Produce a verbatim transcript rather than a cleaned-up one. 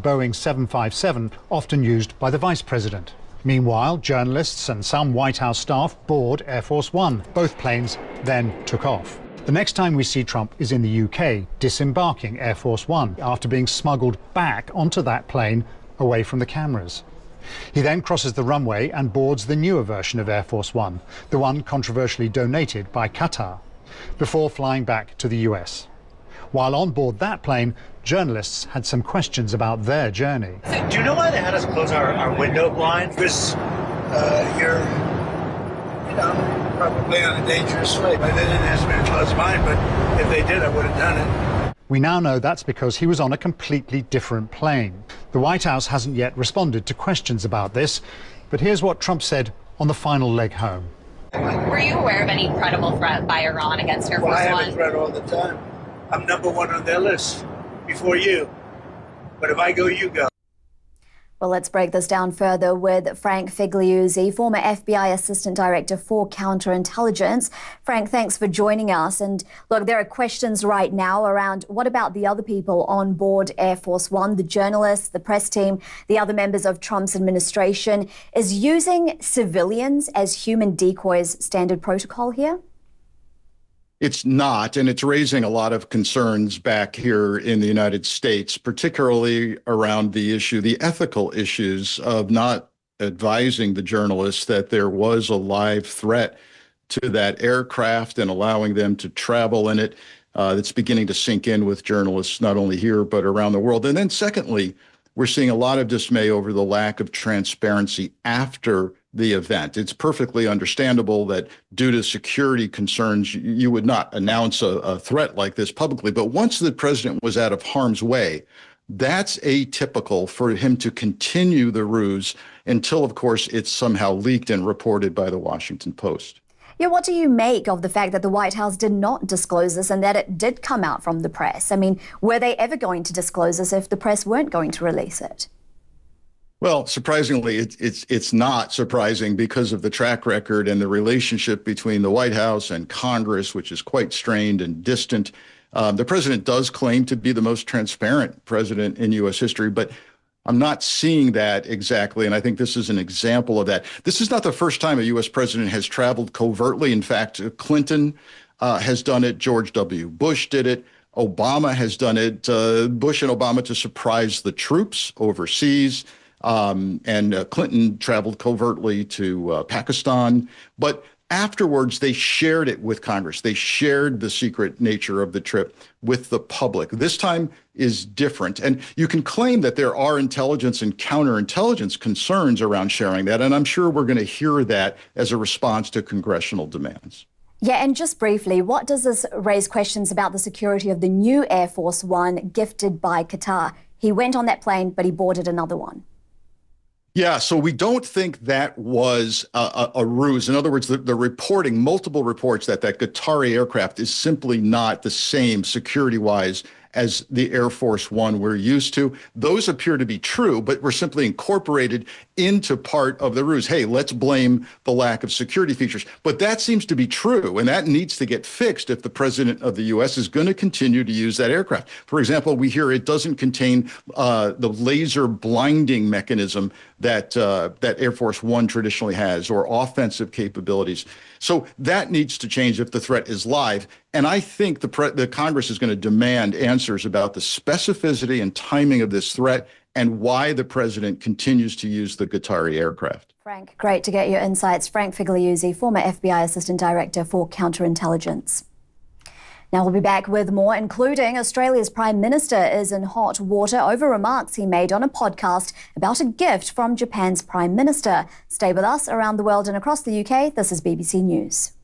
iconic Boeing seven fifty-seven often used by the Vice President. Meanwhile, journalists and some White House staff board Air Force One. Both planes then took off. The next time we see Trump is in the U K, disembarking Air Force One after being smuggled back onto that plane away from the cameras. He then crosses the runway and boards the newer version of Air Force One, the one controversially donated by Qatar, before flying back to the U S. While on board that plane, journalists had some questions about their journey. Do you know why they had us close our, our window blinds? Because uh, you're, you know, probably on a dangerous flight. They didn't ask me to close mine, but if they did, I would have done it. We now know that's because he was on a completely different plane. The White House hasn't yet responded to questions about this, but here's what Trump said on the final leg home. Were you aware of any credible threat by Iran against Air Force Well, I One? have a threat all the time. I'm number one on their list before you. But if I go, you go. Well, let's break this down further with Frank Figliuzzi, former F B I Assistant Director for Counterintelligence. Frank, thanks for joining us. And look, there are questions right now around what about the other people on board Air Force One, the journalists, the press team, the other members of Trump's administration. Is using civilians as human decoys standard protocol here? It's not, and it's raising a lot of concerns back here in the United States, particularly around the issue, the ethical issues of not advising the journalists that there was a live threat to that aircraft and allowing them to travel in it. Uh, that's beginning to sink in with journalists, not only here, but around the world. And then secondly, we're seeing a lot of dismay over the lack of transparency after the event. It's perfectly understandable that due to security concerns, you would not announce a, a threat like this publicly. But once the president was out of harm's way, that's atypical for him to continue the ruse until, of course, it's somehow leaked and reported by the Washington Post. Yeah, what do you make of the fact that the White House did not disclose this and that it did come out from the press? I mean, were they ever going to disclose this if the press weren't going to release it? Well, surprisingly, it, it's it's not surprising because of the track record and the relationship between the White House and Congress, which is quite strained and distant. Um, the president does claim to be the most transparent president in U S history, but I'm not seeing that exactly, and I think this is an example of that. This is not the first time a U S president has traveled covertly. In fact, Clinton uh, has done it. George W. Bush did it. Obama has done it. Uh, Bush and Obama to surprise the troops overseas. Um, and uh, Clinton traveled covertly to uh, Pakistan. But afterwards, they shared it with Congress. They shared the secret nature of the trip with the public. This time is different. And you can claim that there are intelligence and counterintelligence concerns around sharing that. And I'm sure we're going to hear that as a response to congressional demands. Yeah, and just briefly, what does this raise questions about the security of the new Air Force One gifted by Qatar? He went on that plane, but he boarded another one. Yeah, so we don't think that was a, a, a ruse. In other words, the, the reporting, multiple reports that that Qatari aircraft is simply not the same security-wise as the Air Force One we're used to. Those appear to be true, but were simply incorporated into part of the ruse. Hey, let's blame the lack of security features. But that seems to be true, and that needs to get fixed if the president of the U S is going to continue to use that aircraft. For example, we hear it doesn't contain uh, the laser blinding mechanism that uh, that Air Force One traditionally has, or offensive capabilities. So that needs to change if the threat is live. And I think the, pre- the Congress is going to demand answers about the specificity and timing of this threat and why the president continues to use the Qatari aircraft. Frank, great to get your insights. Frank Figliuzzi, former F B I Assistant Director for Counterintelligence. Now we'll be back with more, including Australia's Prime Minister is in hot water over remarks he made on a podcast about a gift from Japan's Prime Minister. Stay with us around the world and across the U K. This is B B C News.